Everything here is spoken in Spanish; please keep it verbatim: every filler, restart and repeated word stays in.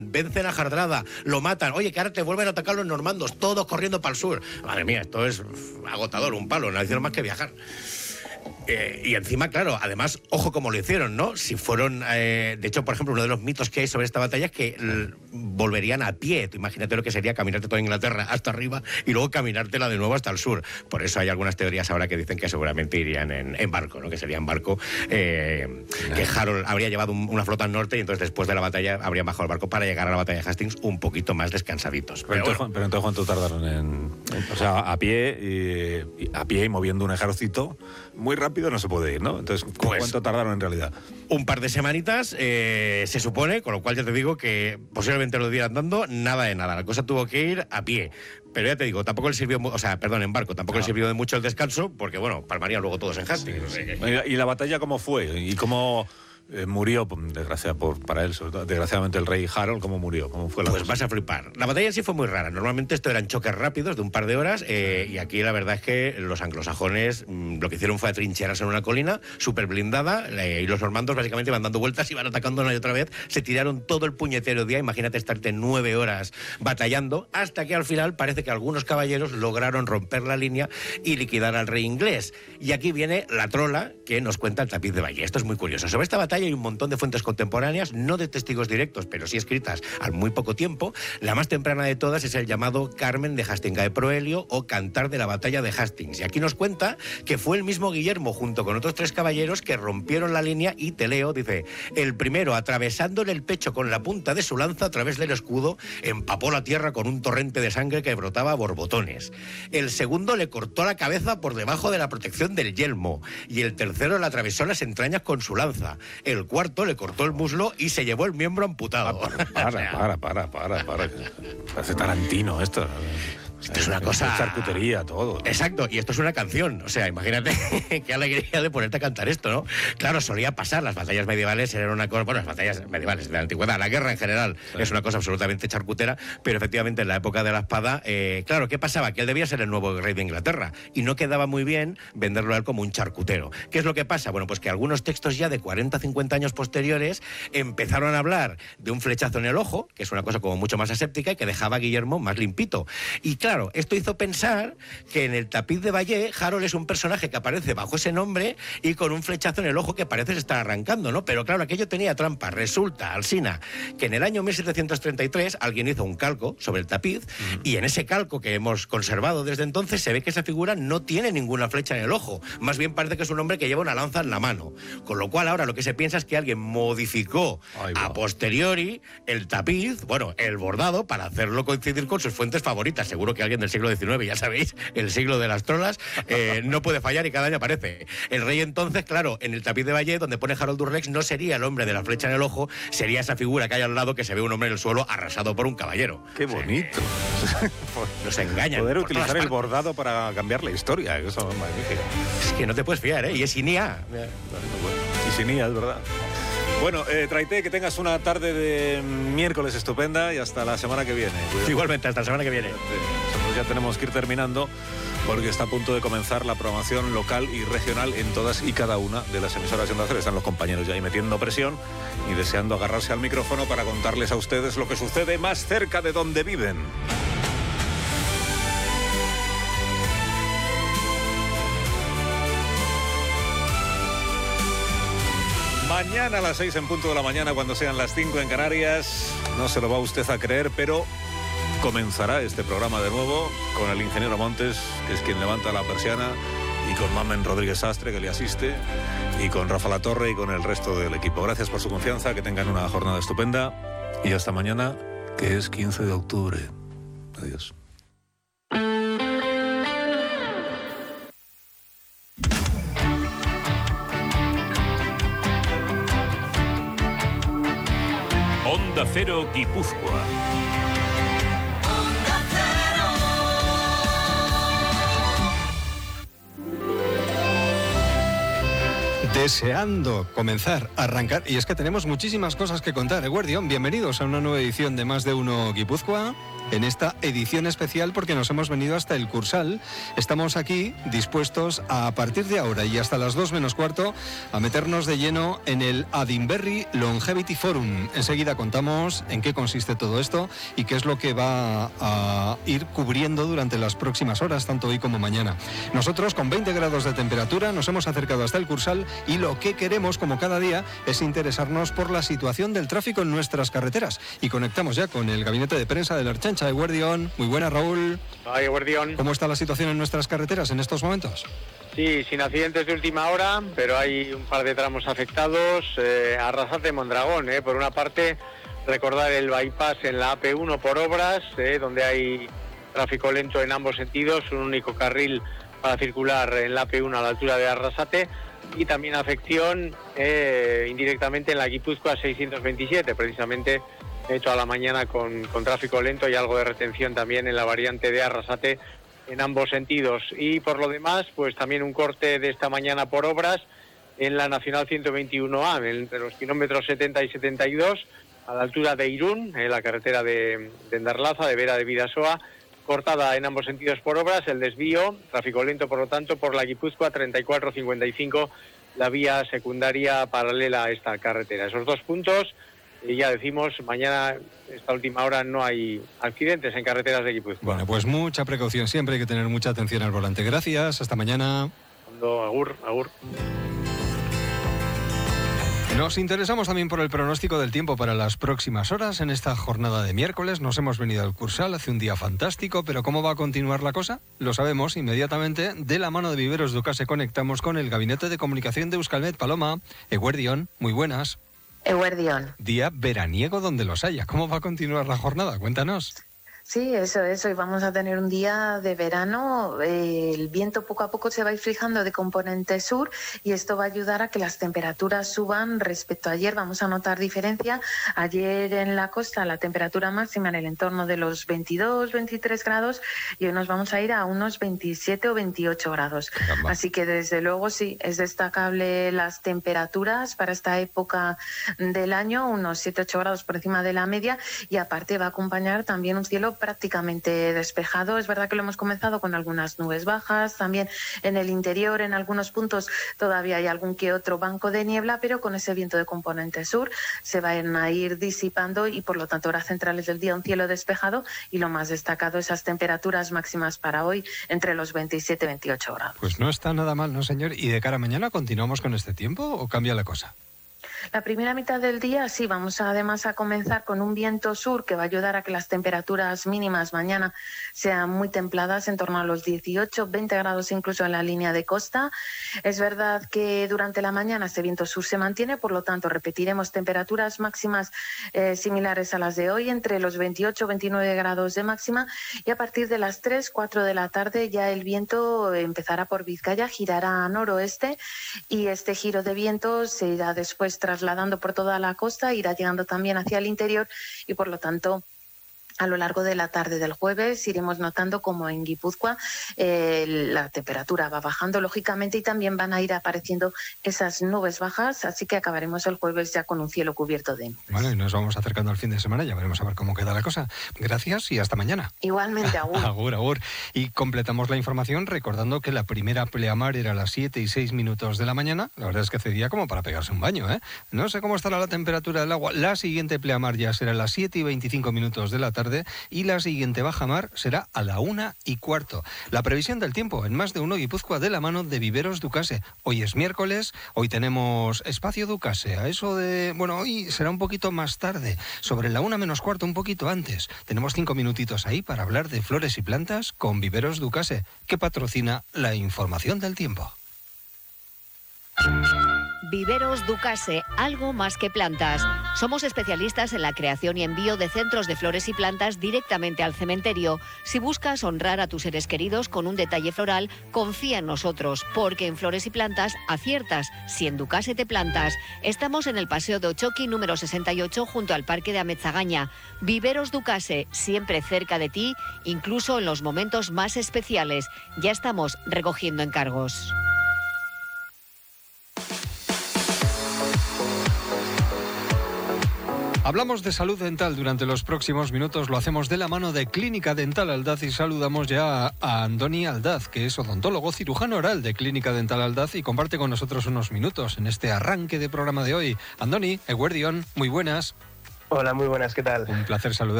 vencen a Hardrada, lo matan, oye, que ahora te vuelven a atacar los normandos, todos corriendo para el sur. Madre mía, esto es agotador, un palo, no hicieron más que viajar. Eh, y encima, claro, además, ojo cómo lo hicieron, ¿no? Si fueron, eh, de hecho, por ejemplo, uno de los mitos que hay sobre esta batalla es que l- volverían a pie. Tú imagínate lo que sería caminarte toda Inglaterra hasta arriba y luego caminártela de nuevo hasta el sur. Por eso hay algunas teorías ahora que dicen que seguramente irían en, en barco, ¿no? Que sería en barco, eh, que Harold habría llevado un, una flota al norte y entonces después de la batalla habrían bajado el barco para llegar a la batalla de Hastings un poquito más descansaditos. Pero, Pero, entonces, bueno, pero entonces, ¿cuánto tardaron en, en- o sea, a pie y, y a pie y moviendo un ejército muy rápido no se puede ir, ¿no? Entonces, ¿cu- Pues- ¿cuánto tardaron en realidad? un par de semanitas, eh, se supone, con lo cual ya te digo que posiblemente lo dieran dando, nada de nada. La cosa tuvo que ir a pie. Pero ya te digo, tampoco le sirvió, mu- o sea, perdón, en barco, tampoco Ah. le sirvió de mucho el descanso, porque bueno, palmarían luego todos en Hastings. O sea que- ¿Y la batalla cómo fue? ¿Y cómo eh, murió, desgracia por, para él, sobre todo, desgraciadamente el rey Harold, cómo murió? ¿Cómo fue la Pues cosa? vas a flipar. La batalla en sí fue muy rara. Normalmente esto eran choques rápidos de un par de horas eh, y aquí la verdad es que los anglosajones mm, lo que hicieron fue atrincherarse en una colina súper blindada eh, y los normandos básicamente iban dando vueltas, iban atacando una y otra vez. Se tiraron todo el puñetero día. Imagínate estarte nueve horas batallando hasta que al final parece que algunos caballeros lograron romper la línea y liquidar al rey inglés. Y aquí viene la trola que nos cuenta el Tapiz de Valle. Esto es muy curioso. Sobre esta batalla hay un montón de fuentes contemporáneas, no de testigos directos, pero sí escritas al muy poco tiempo. La más temprana de todas es el llamado Carmen de Hastinga de Proelio o Cantar de la batalla de Hastings. Y aquí nos cuenta que fue el mismo Guillermo junto con otros tres caballeros que rompieron la línea y te leo, dice, el primero atravesándole el pecho con la punta de su lanza a través del escudo, empapó la tierra con un torrente de sangre que brotaba a borbotones. El segundo le cortó la cabeza por debajo de la protección del yelmo y el tercero le atravesó las entrañas con su lanza. El cuarto le cortó el muslo y se llevó el miembro amputado. Para, para, para, para, para. Parece Tarantino esto. Esto es una cosa... charcutería, todo. Exacto, y esto es una canción. O sea, imagínate qué alegría de ponerte a cantar esto, ¿no? Claro, solía pasar, las batallas medievales eran una cosa... Bueno, las batallas medievales de la antigüedad, la guerra en general sí. Es una cosa absolutamente charcutera, pero efectivamente en la época de la espada, eh, claro, ¿qué pasaba? Que él debía ser el nuevo rey de Inglaterra y no quedaba muy bien venderlo a él como un charcutero. ¿Qué es lo que pasa? Bueno, pues que algunos textos ya de cuarenta a cincuenta años posteriores empezaron a hablar de un flechazo en el ojo, que es una cosa como mucho más aséptica y que dejaba a Guillermo más limpito. Y claro, Claro, esto hizo pensar que en el Tapiz de Valle, Harold es un personaje que aparece bajo ese nombre y con un flechazo en el ojo que parece estar arrancando, ¿no? Pero claro, aquello tenía trampa. Resulta, Alsina, que en el año mil setecientos treinta y tres alguien hizo un calco sobre el tapiz uh-huh. y en ese calco que hemos conservado desde entonces se ve que esa figura no tiene ninguna flecha en el ojo. Más bien parece que es un hombre que lleva una lanza en la mano. Con lo cual ahora lo que se piensa es que alguien modificó Ay, a posteriori el tapiz, bueno, el bordado, para hacerlo coincidir con sus fuentes favoritas. Seguro que alguien del siglo diecinueve, ya sabéis, el siglo de las trolas, eh, no puede fallar y cada año aparece. El rey entonces, claro, en el Tapiz de Valle, donde pone Harold Durrex, no sería el hombre de la flecha en el ojo, sería esa figura que hay al lado que se ve un hombre en el suelo arrasado por un caballero. ¡Qué bonito! Nos engañan. Poder utilizar el bordado para cambiar la historia, eso es magnífico. Es que no te puedes fiar, ¿eh? Y es sin I A. Y sin I A, es verdad. Bueno, eh, Traité, que tengas una tarde de miércoles estupenda y hasta la semana que viene. Cuidado. Igualmente, hasta la semana que viene. Nosotros ya tenemos que ir terminando porque está a punto de comenzar la programación local y regional en todas y cada una de las emisoras de Onda Cero. Están los compañeros ya ahí metiendo presión y deseando agarrarse al micrófono para contarles a ustedes lo que sucede más cerca de donde viven. Mañana a las seis en punto de la mañana, cuando sean las cinco en Canarias, no se lo va usted a creer, pero comenzará este programa de nuevo con el ingeniero Montes, que es quien levanta la persiana, y con Mamen Rodríguez Sastre, que le asiste, y con Rafa Latorre y con el resto del equipo. Gracias por su confianza, que tengan una jornada estupenda y hasta mañana, que es quince de octubre. Adiós. Onda Cero Guipúzcoa. Onda Cero. Deseando comenzar, arrancar, y es que tenemos muchísimas cosas que contar. Eguerdión, bienvenidos a una nueva edición de Más de Uno Guipúzcoa. En esta edición especial porque nos hemos venido hasta el Cursal. Estamos aquí dispuestos a, a partir de ahora y hasta las dos menos cuarto a meternos de lleno en el Adinberri Longevity Forum. Enseguida contamos en qué consiste todo esto y qué es lo que va a ir cubriendo durante las próximas horas, tanto hoy como mañana. Nosotros, con veinte grados de temperatura, nos hemos acercado hasta el Cursal y lo que queremos, como cada día, es interesarnos por la situación del tráfico en nuestras carreteras. Y conectamos ya con el gabinete de prensa de la Ertzaintza. Eguerdión, muy buena, Raúl. Ay, Eguerdión. ¿Cómo está la situación en nuestras carreteras en estos momentos? Sí, sin accidentes de última hora, pero hay un par de tramos afectados. Eh, Arrasate, Mondragón, eh. Por una parte, recordar el bypass en la A P uno por obras, eh, donde hay tráfico lento en ambos sentidos, un único carril para circular en la A P uno a la altura de Arrasate, y también afección eh, indirectamente en la Guipúzcoa seiscientos veintisiete, precisamente eh, toda la mañana con, con tráfico lento y algo de retención también en la variante de Arrasate en ambos sentidos. Y por lo demás, pues también un corte de esta mañana por obras en la Nacional ciento veintiuno A, entre los kilómetros setenta y setenta y dos, a la altura de Irún, en la carretera de, de Endarlaza, de Vera de Bidasoa, cortada en ambos sentidos por obras, el desvío, tráfico lento por lo tanto, por la Guipúzcoa treinta y cuatro cincuenta y cinco, la vía secundaria paralela a esta carretera. Esos dos puntos, y ya decimos, mañana, esta última hora, no hay accidentes en carreteras de Guipúzcoa. Bueno, pues mucha precaución siempre, hay que tener mucha atención al volante. Gracias, hasta mañana. Agur, agur. Nos interesamos también por el pronóstico del tiempo para las próximas horas. En esta jornada de miércoles nos hemos venido al Cursal, hace un día fantástico, pero ¿cómo va a continuar la cosa? Lo sabemos inmediatamente. De la mano de Viveros Ducase conectamos con el Gabinete de Comunicación de Euskalmet. Paloma, Eguerdión, muy buenas. Eguerdión. Día veraniego donde los haya. ¿Cómo va a continuar la jornada? Cuéntanos. Sí, eso es. Hoy vamos a tener un día de verano. Eh, el viento poco a poco se va a ir fijando de componente sur y esto va a ayudar a que las temperaturas suban respecto a ayer. Vamos a notar diferencia. Ayer en la costa la temperatura máxima en el entorno de los veintidós, veintitrés grados y hoy nos vamos a ir a unos veintisiete o veintiocho grados. Caramba. Así que desde luego sí, es destacable las temperaturas para esta época del año, unos siete ocho grados por encima de la media y aparte va a acompañar también un cielo prácticamente despejado. Es verdad que lo hemos comenzado con algunas nubes bajas, también en el interior, en algunos puntos todavía hay algún que otro banco de niebla, pero con ese viento de componente sur se van a ir disipando y por lo tanto horas centrales del día un cielo despejado y lo más destacado esas temperaturas máximas para hoy entre los veintisiete y veintiocho grados. Pues no está nada mal, ¿no, señor? ¿Y de cara a mañana continuamos con este tiempo o cambia la cosa? La primera mitad del día sí, vamos además a comenzar con un viento sur que va a ayudar a que las temperaturas mínimas mañana sean muy templadas, en torno a los dieciocho, veinte grados incluso en la línea de costa. Es verdad que durante la mañana este viento sur se mantiene, por lo tanto repetiremos temperaturas máximas eh, similares a las de hoy, entre los veintiocho, veintinueve grados de máxima y a partir de las tres, cuatro de la tarde ya el viento empezará por Vizcaya, girará a noroeste y este giro de viento se irá después trasladando por toda la costa, irá llegando también hacia el interior y por lo tanto a lo largo de la tarde del jueves iremos notando como en Guipúzcoa eh, la temperatura va bajando lógicamente y también van a ir apareciendo esas nubes bajas, así que acabaremos el jueves ya con un cielo cubierto de nubes. Bueno, y nos vamos acercando al fin de semana, ya veremos a ver cómo queda la cosa. Gracias y hasta mañana. Igualmente, agur. Agur, agur. Y completamos la información recordando que la primera pleamar era a las siete y seis minutos de la mañana. La verdad es que hace día como para pegarse un baño, ¿eh? No sé cómo estará la temperatura del agua. La siguiente pleamar ya será a las siete y veinticinco minutos de la tarde y la siguiente bajamar será a la una y cuarto. La previsión del tiempo en Más de Uno Guipúzcoa de la mano de Viveros Ducase. Hoy es miércoles, hoy tenemos espacio Ducase. A eso de... Bueno, hoy será un poquito más tarde, sobre la una menos cuarto, un poquito antes. Tenemos cinco minutitos ahí para hablar de flores y plantas con Viveros Ducase, que patrocina la información del tiempo. Viveros Ducase, algo más que plantas. Somos especialistas en la creación y envío de centros de flores y plantas directamente al cementerio. Si buscas honrar a tus seres queridos con un detalle floral, confía en nosotros, porque en flores y plantas aciertas. Si en Ducase te plantas. Estamos en el Paseo de Ochoqui número sesenta y ocho junto al Parque de Ametzagaña. Viveros Ducase, siempre cerca de ti, incluso en los momentos más especiales. Ya estamos recogiendo encargos. Hablamos de salud dental durante los próximos minutos, lo hacemos de la mano de Clínica Dental Aldaz y saludamos ya a Andoni Aldaz, que es odontólogo cirujano oral de Clínica Dental Aldaz y comparte con nosotros unos minutos en este arranque de programa de hoy. Andoni, eguerdion, muy buenas. Hola, muy buenas, ¿qué tal? Un placer saludar.